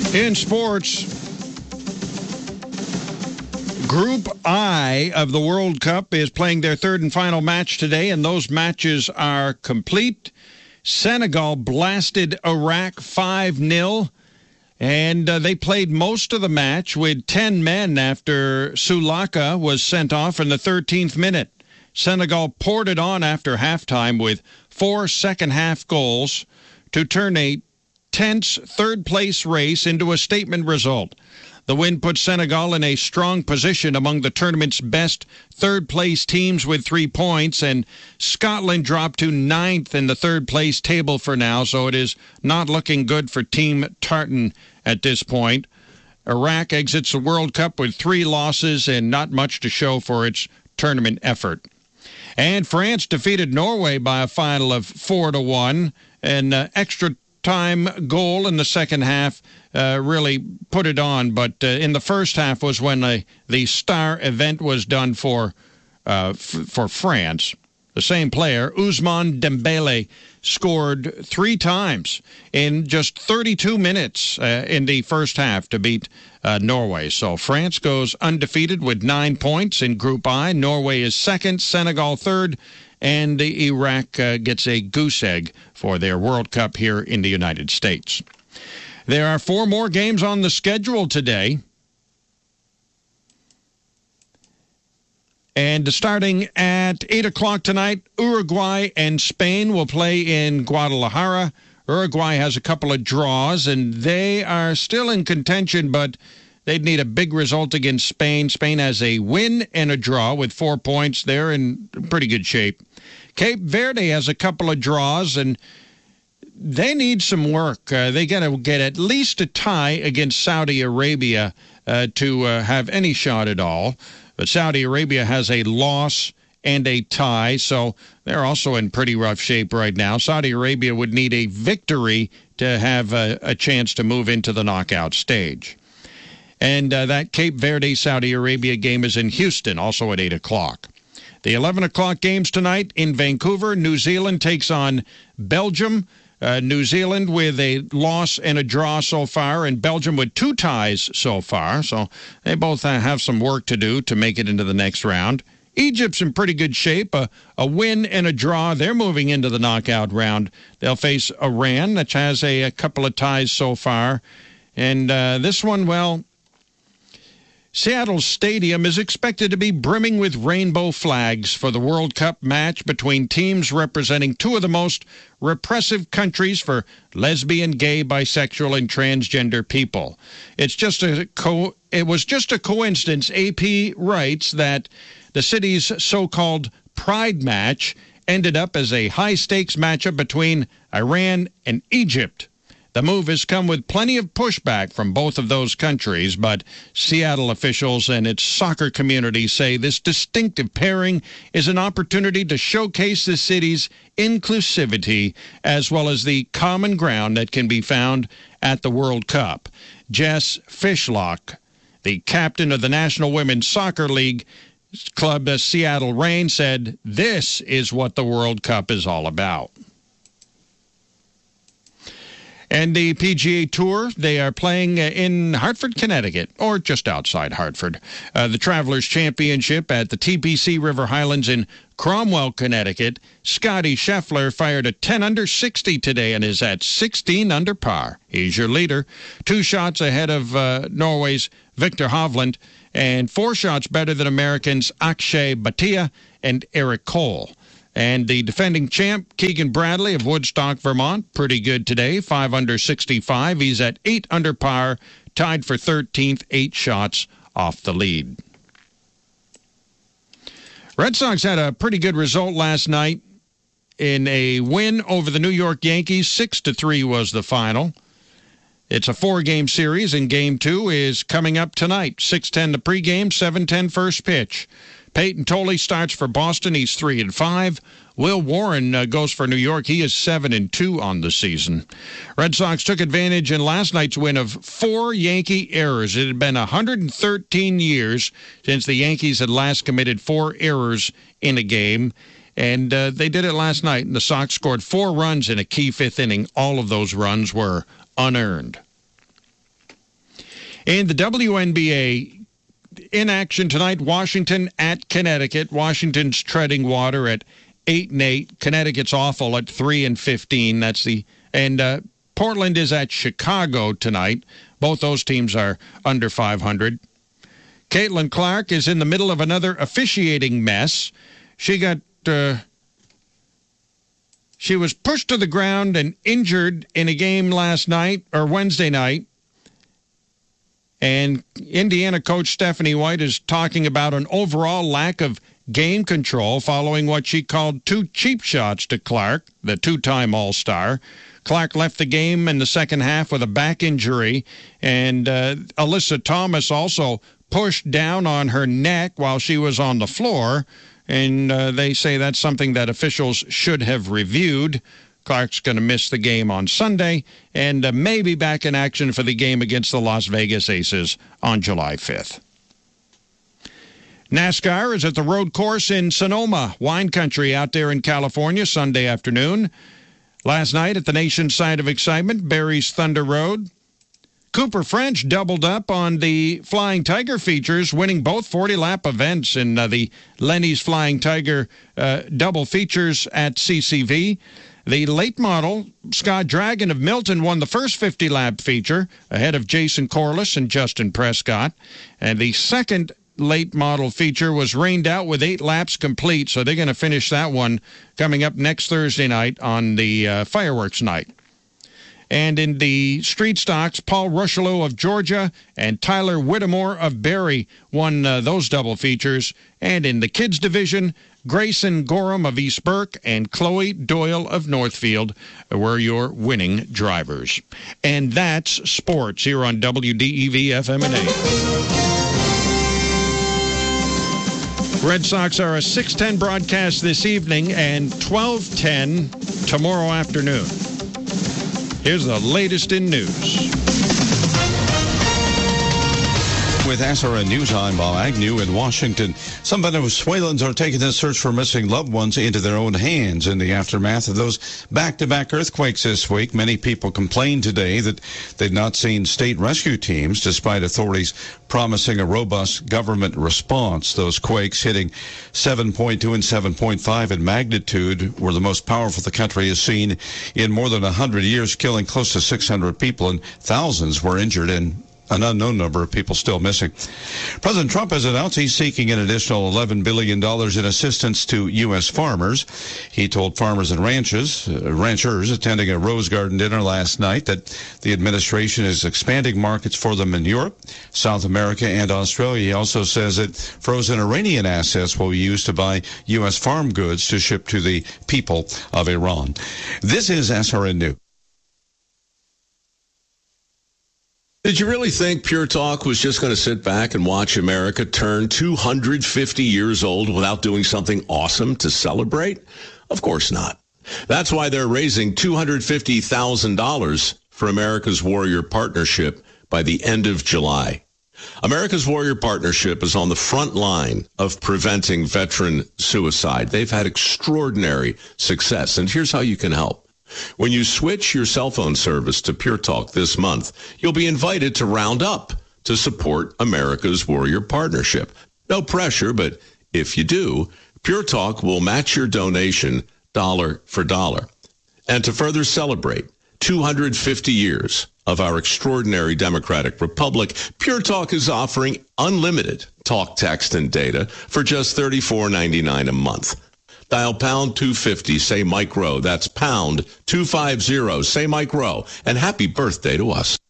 In sports, Group I of the World Cup is playing their third and final match today, and those matches are complete. Senegal blasted Iraq 5-0, and they played most of the match with 10 men after Sulaka was sent off in the 13th minute. Senegal poured it on after halftime with 4 second-half goals to turn a tense third-place race into a statement result. The win put Senegal in a strong position among the tournament's best third-place teams with 3 points, and Scotland dropped to 9th in the third-place table for now, so it is not looking good for Team Tartan at this point. Iraq exits the World Cup with 3 losses and not much to show for its tournament effort. And France defeated Norway by a final of 4-1, an extra time goal in the second half really put it on, but in the first half was when the star event was done for France. The same player, Ousmane Dembele, scored 3 times in just 32 minutes in the first half to beat Norway. So France goes undefeated with 9 points in Group I. Norway is second, Senegal third, and Iraq gets a goose egg for their World Cup here in the United States. There are 4 more games on the schedule today. And starting at 8 o'clock tonight, Uruguay and Spain will play in Guadalajara. Uruguay has a couple of draws, and they are still in contention, but they'd need a big result against Spain. Spain has a win and a draw with 4 points. They're in pretty good shape. Cape Verde has a couple of draws, and they need some work. They got to get at least a tie against Saudi Arabia to have any shot at all. But Saudi Arabia has a loss and a tie, so they're also in pretty rough shape right now. Saudi Arabia would need a victory to have a chance to move into the knockout stage. And that Cape Verde-Saudi Arabia game is in Houston, also at 8 o'clock. The 11 o'clock games tonight in Vancouver. New Zealand takes on Belgium. New Zealand with a loss and a draw so far, and Belgium with 2 ties so far. So they both have some work to do to make it into the next round. Egypt's in pretty good shape. A win and a draw. They're moving into the knockout round. They'll face Iran, which has a couple of ties so far. And this one, well, Seattle Stadium is expected to be brimming with rainbow flags for the World Cup match between teams representing 2 of the most repressive countries for lesbian, gay, bisexual, and transgender people. It was just a coincidence, AP writes, that the city's so-called Pride match ended up as a high-stakes matchup between Iran and Egypt. The move has come with plenty of pushback from both of those countries, but Seattle officials and its soccer community say this distinctive pairing is an opportunity to showcase the city's inclusivity as well as the common ground that can be found at the World Cup. Jess Fishlock, the captain of the National Women's Soccer League club, Seattle Reign, said, "This is what the World Cup is all about." And the PGA Tour, they are playing in Hartford, Connecticut, or just outside Hartford. The Travelers Championship at the TPC River Highlands in Cromwell, Connecticut. Scotty Scheffler fired a 10 under 60 today and is at 16 under par. He's your leader. 2 shots ahead of Norway's Victor Hovland, and 4 shots better than Americans Akshay Bhatia and Eric Cole. And the defending champ, Keegan Bradley of Woodstock, Vermont, pretty good today, 5 under 65. He's at 8 under par, tied for 13th, 8 shots off the lead. Red Sox had a pretty good result last night in a win over the New York Yankees. 6-3 was the final. It's a 4-game series, and Game 2 is coming up tonight. 6:10 the pregame, 7:10 first pitch. Peyton Tolley starts for Boston. He's 3-5. Will Warren goes for New York. He is 7-2 on the season. Red Sox took advantage in last night's win of 4 Yankee errors. It had been 113 years since the Yankees had last committed 4 errors in a game, and they did it last night. And the Sox scored 4 runs in a key 5th inning. All of those runs were unearned. In the WNBA, in action tonight, Washington at Connecticut. Washington's treading water at 8-8. Connecticut's awful at 3-15. And Portland is at Chicago tonight. Both those teams are under 500. Caitlin Clark is in the middle of another officiating mess. She was pushed to the ground and injured in a game Wednesday night. And Indiana coach Stephanie White is talking about an overall lack of game control following what she called 2 cheap shots to Clark, the 2-time All-Star. Clark left the game in the second half with a back injury, and Alyssa Thomas also pushed down on her neck while she was on the floor, and they say that's something that officials should have reviewed. Clark's going to miss the game on Sunday and may be back in action for the game against the Las Vegas Aces on July 5th. NASCAR is at the road course in Sonoma, wine country out there in California, Sunday afternoon. Last night at the nation's site of excitement, Barry's Thunder Road. Cooper French doubled up on the Flying Tiger features, winning both 40-lap events in the Lenny's Flying Tiger double features at CCV. The late model, Scott Dragon of Milton, won the first 50-lap feature ahead of Jason Corliss and Justin Prescott. And the second late model feature was rained out with 8 laps complete, so they're going to finish that one coming up next Thursday night on the fireworks night. And in the street stocks, Paul Rushello of Georgia and Tyler Whittemore of Barrie won those double features. And in the kids division, Grayson Gorham of East Burke and Chloe Doyle of Northfield were your winning drivers. And that's sports here on WDEV FM and AM. Red Sox are a 6:10 broadcast this evening and 12:10 tomorrow afternoon. Here's the latest in news. With SRN News, I'm Bob Agnew in Washington. Some Venezuelans are taking the search for missing loved ones into their own hands in the aftermath of those back-to-back earthquakes this week. Many people complained today that they'd not seen state rescue teams, despite authorities promising a robust government response. Those quakes hitting 7.2 and 7.5 in magnitude were the most powerful the country has seen in more than 100 years, killing close to 600 people, and thousands were injured and an unknown number of people still missing. President Trump has announced he's seeking an additional $11 billion in assistance to U.S. farmers. He told farmers and ranchers attending a Rose Garden dinner last night that the administration is expanding markets for them in Europe, South America, and Australia. He also says that frozen Iranian assets will be used to buy U.S. farm goods to ship to the people of Iran. This is SRN News. Did you really think Pure Talk was just going to sit back and watch America turn 250 years old without doing something awesome to celebrate? Of course not. That's why they're raising $250,000 for America's Warrior Partnership by the end of July. America's Warrior Partnership is on the front line of preventing veteran suicide. They've had extraordinary success, and here's how you can help. When you switch your cell phone service to Pure Talk this month, you'll be invited to round up to support America's Warrior Partnership. No pressure, but if you do, Pure Talk will match your donation dollar for dollar. And to further celebrate 250 years of our extraordinary democratic republic, Pure Talk is offering unlimited talk, text, and data for just $34.99 a month. Dial pound 250, say Mike Rowe. That's pound 250, say Mike Rowe. And happy birthday to us.